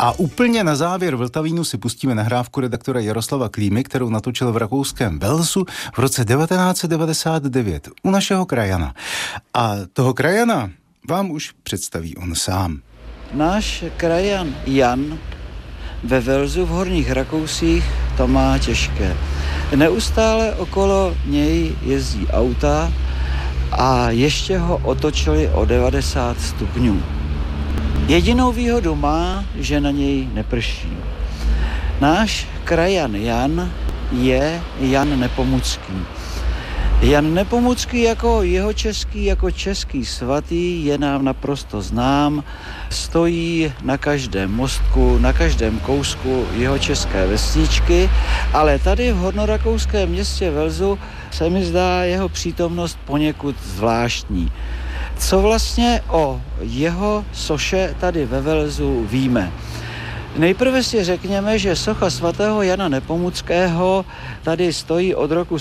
A úplně na závěr Vltavínu si pustíme nahrávku redaktora Jaroslava Klímy, kterou natočil v rakouském Velsu v roce 1999 u našeho krajana. A toho krajana vám už představí on sám. Náš krajan Jan ve Velsu v Horních Rakousích to má těžké. Neustále okolo něj jezdí auta a ještě ho otočili o 90 stupňů. Jedinou výhodu má, že na něj neprší. Náš krajan Jan je Jan Nepomucký. Jan Nepomucký jako jihočeský, jako český svatý je nám naprosto znám. Stojí na každém mostku, na každém kousku jihočeské vesničky, ale tady v hornorakouském městě Velsu se mi zdá jeho přítomnost poněkud zvláštní. Co vlastně o jeho soše tady ve Velsu víme? Nejprve si řekněme, že socha svatého Jana Nepomuckého tady stojí od roku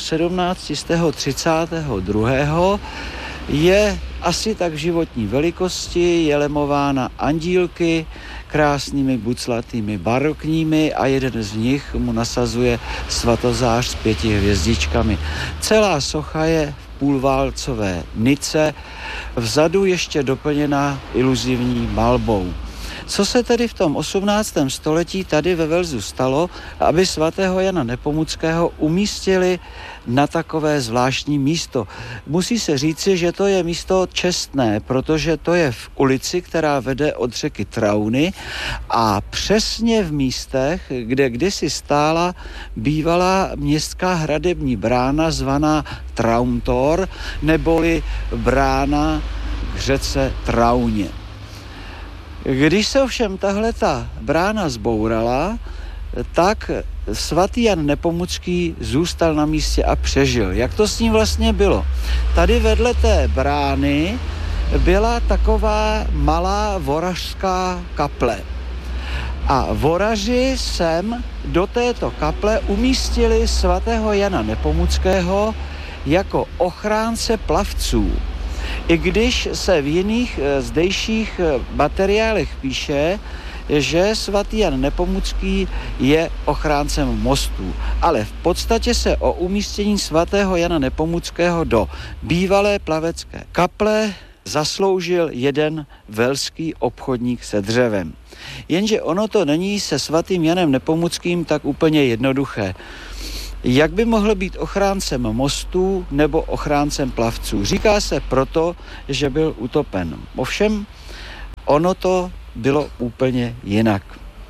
1732. Je asi tak v životní velikosti, je lemována andílky krásnými buclatými barokními a jeden z nich mu nasazuje svatozář s 5 hvězdičkami. Celá socha je v půlválcové nice, vzadu ještě doplněna iluzivní malbou. Co se tedy v tom 18. století tady ve Velsu stalo, aby svatého Jana Nepomuckého umístili na takové zvláštní místo? Musí se říci, že to je místo čestné, protože to je v ulici, která vede od řeky Trauny a přesně v místech, kde kdysi stála bývalá městská hradební brána zvaná Trauntor, neboli brána k řece Trauně. Když se ovšem tahleta brána zbourala, tak svatý Jan Nepomucký zůstal na místě a přežil. Jak to s ním vlastně bylo? Tady vedle té brány byla taková malá voražská kaple. A voraži sem do této kaple umístili svatého Jana Nepomuckého jako ochránce plavců. I když se v jiných zdejších materiálech píše, že svatý Jan Nepomucký je ochráncem mostů. Ale v podstatě se o umístění svatého Jana Nepomuckého do bývalé plavecké kaple zasloužil jeden velský obchodník se dřevem. Jenže ono to není se svatým Janem Nepomuckým tak úplně jednoduché. Jak by mohl být ochráncem mostů nebo ochráncem plavců? Říká se proto, že byl utopen. Ovšem, ono to bylo úplně jinak.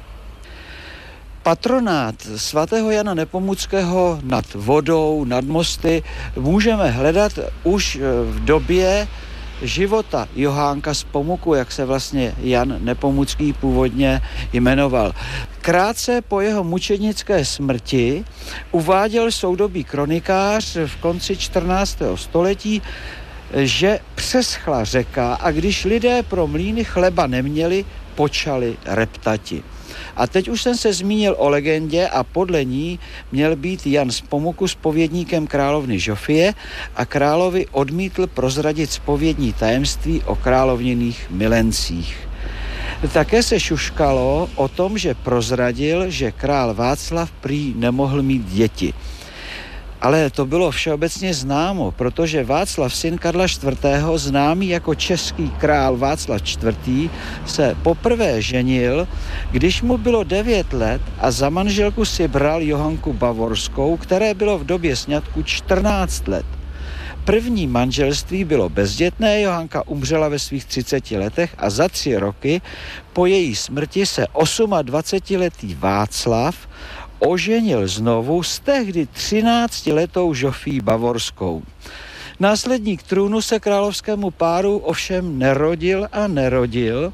Patronát svatého Jana Nepomuckého nad vodou, nad mosty můžeme hledat už v době života Johánka z Pomuku, jak se vlastně Jan Nepomucký původně jmenoval. Krátce po jeho mučednické smrti uváděl soudobý kronikář v konci 14. století, že přeschla řeka a když lidé pro mlýny chleba neměli, počali reptati. A teď už jsem se zmínil o legendě a podle ní měl být Jan z Pomuku zpovědníkem královny Žofie a královi odmítl prozradit zpovědní tajemství o královněných milencích. Také se šuškalo o tom, že prozradil, že král Václav prý nemohl mít děti. Ale to bylo všeobecně známo, protože Václav, syn Karla IV., známý jako český král Václav IV., se poprvé ženil, když mu bylo 9 let a za manželku si bral Johanku Bavorskou, které bylo v době sňatku 14 let. První manželství bylo bezdětné, Johanka umřela ve svých 30 letech a za 3 roky po její smrti se 28letý Václav oženil znovu s tehdy 13letou Žofí Bavorskou. Následník trůnu se královskému páru ovšem nerodil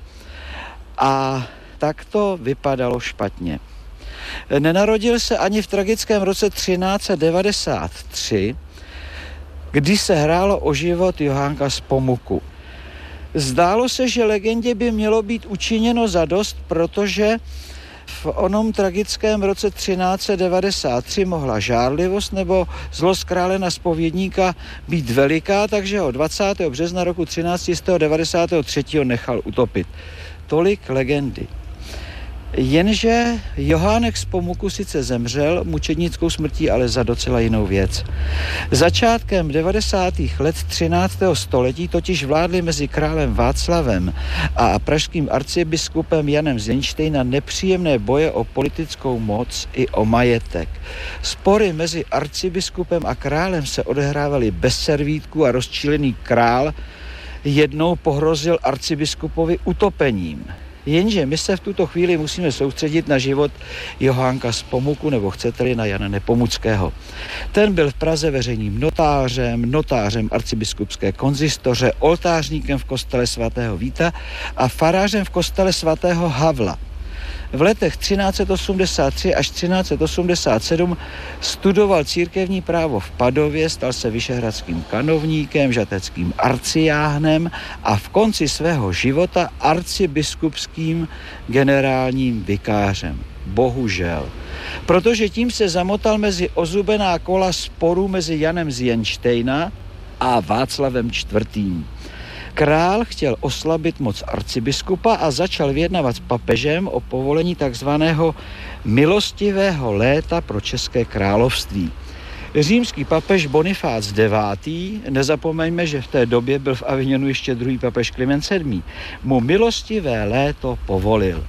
a tak to vypadalo špatně. Nenarodil se ani v tragickém roce 1393, kdy se hrálo o život Johánka z Pomuku. Zdálo se, že legendě by mělo být učiněno zadost, protože v onom tragickém roce 1393 mohla žárlivost nebo zlost krále na zpovědníka být veliká, takže ho 20. března roku 1393 nechal utopit. Tolik legendy. Jenže Johánek z Pomuku sice zemřel mučednickou smrtí, ale za docela jinou věc. Začátkem 90. let 13. století totiž vládly mezi králem Václavem a pražským arcibiskupem Janem z Jenštejna nepříjemné boje o politickou moc i o majetek. Spory mezi arcibiskupem a králem se odehrávaly bez servítku a rozčílený král jednou pohrozil arcibiskupovi utopením. Jenže my se v tuto chvíli musíme soustředit na život Johánka z Pomuku, nebo chcete-li na Jana Nepomuckého. Ten byl v Praze veřejným notářem arcibiskupské konzistoře, oltářníkem v kostele svatého Víta a farářem v kostele svatého Havla. V letech 1383 až 1387 studoval církevní právo v Padově, stal se vyšehradským kanovníkem, žateckým arcijáhnem a v konci svého života arcibiskupským generálním vikářem. Bohužel. Protože tím se zamotal mezi ozubená kola sporů mezi Janem z Jenštejna a Václavem IV. Král chtěl oslabit moc arcibiskupa a začal vyjednávat s papežem o povolení takzvaného milostivého léta pro České království. Římský papež Bonifác IX., nezapomeňme, že v té době byl v Avignonu ještě druhý papež Kliment VII., mu milostivé léto povolil.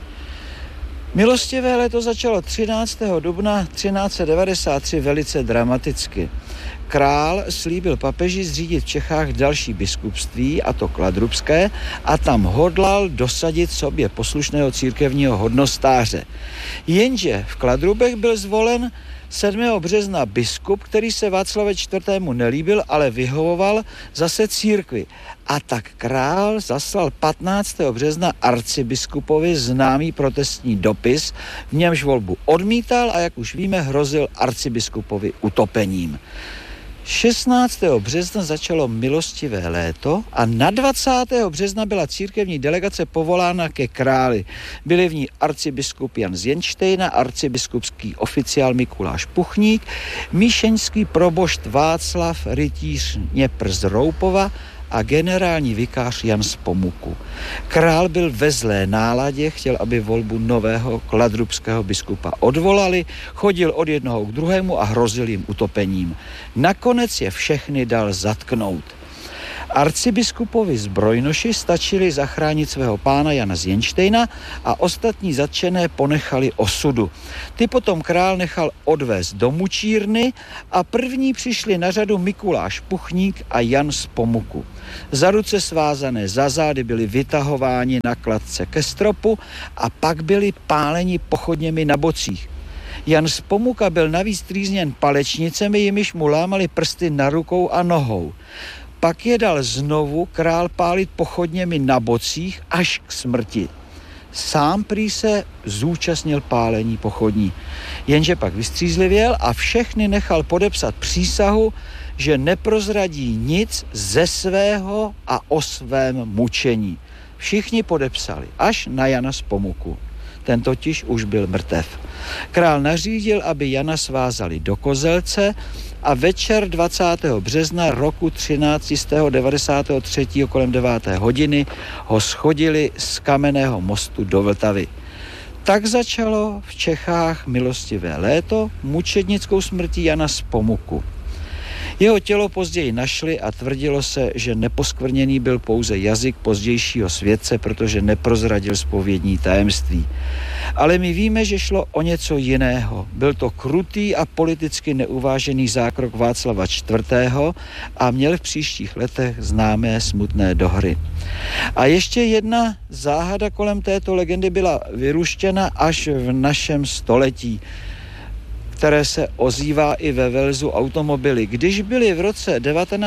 Milostivé léto začalo 13. dubna 1393 velice dramaticky. Král slíbil papeži zřídit v Čechách další biskupství, a to kladrubské, a tam hodlal dosadit sobě poslušného církevního hodnostáře. Jenže v Kladrubech byl zvolen 7. března biskup, který se Václavu IV. Nelíbil, ale vyhovoval zase církvi. A tak král zaslal 15. března arcibiskupovi známý protestní dopis, v němž volbu odmítal a jak už víme, hrozil arcibiskupovi utopením. 16. března začalo milostivé léto a na 20. března byla církevní delegace povolána ke králi. Byli v ní arcibiskup Jan z Jenštejna, arcibiskupský oficiál Mikuláš Puchník, míšeňský probošt Václav rytíř Dněpr z Roupova a generální vikář Jan z Pomuku. Král byl ve zlé náladě, chtěl, aby volbu nového kladrubského biskupa odvolali, chodil od jednoho k druhému a hrozil jim utopením. Nakonec je všechny dal zatknout. Arcibiskupovi zbrojnoši stačili zachránit svého pána Jana z Jenštejna a ostatní zatčené ponechali osudu. Ty potom král nechal odvést do mučírny a první přišli na řadu Mikuláš Puchník a Jan z Pomuku. Za ruce svázané za zády byli vytahováni na kladce ke stropu a pak byli páleni pochodněmi na bocích. Jan z Pomuka byl navíc trýzněn palečnicemi, jimiž mu lámali prsty na rukou a nohou. Pak je dal znovu král pálit pochodněmi na bocích až k smrti. Sám prý se zúčastnil pálení pochodní, jenže pak vystřízlivěl a všechny nechal podepsat přísahu, že neprozradí nic ze svého a o svém mučení. Všichni podepsali, až na Jana z Pomuku. Ten totiž už byl mrtev. Král nařídil, aby Jana svázali do kozelce a večer 20. března roku 1393 kolem 9. hodiny ho schodili z Kamenného mostu do Vltavy. Tak začalo v Čechách milostivé léto mučednickou smrtí Jana z Pomuku. Jeho tělo později našli a tvrdilo se, že neposkvrněný byl pouze jazyk pozdějšího světce, protože neprozradil zpovědní tajemství. Ale my víme, že šlo o něco jiného. Byl to krutý a politicky neuvážený zákrok Václava IV. A měl v příštích letech známé smutné dohry. A ještě jedna záhada kolem této legendy byla vyruštěna až v našem století, které se ozývá i ve Velzu automobily. Když byly v roce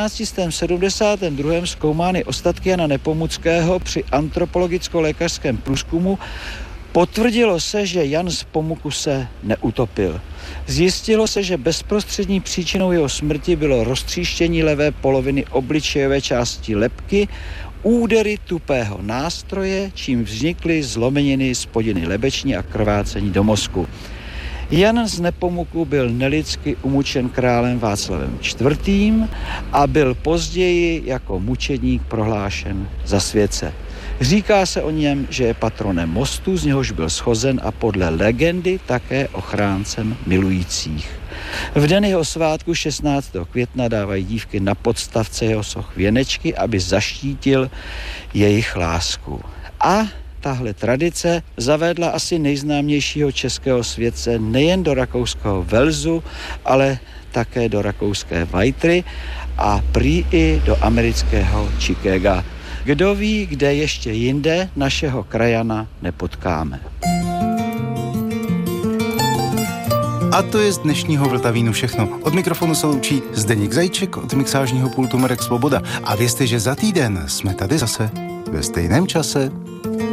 1972 zkoumány ostatky Jana Nepomuckého při antropologicko-lékařském průzkumu, potvrdilo se, že Jan z Pomuku se neutopil. Zjistilo se, že bezprostřední příčinou jeho smrti bylo roztříštění levé poloviny obličejové části lebky, údery tupého nástroje, čím vznikly zlomeniny spodiny lebeční a krvácení do mozku. Jan z Nepomuku byl nelidsky umučen králem Václavem IV. A byl později jako mučedník prohlášen za světce. Říká se o něm, že je patronem mostu, z něhož byl shozen a podle legendy také ochráncem milujících. V den jeho svátku 16. května dávají dívky na podstavce jeho soch věnečky, aby zaštítil jejich lásku. A tahle tradice zavedla asi nejznámějšího českého světce nejen do rakouského Velsu, ale také do rakouské Weitry a prý i do amerického Chicaga. Kdo ví, kde ještě jinde našeho krajana nepotkáme. A to je z dnešního Vltavínu všechno. Od mikrofonu se loučí Zdeněk Zajíček, od mixážního pultu Marek Svoboda. A vězte, že za týden jsme tady zase ve stejném čase.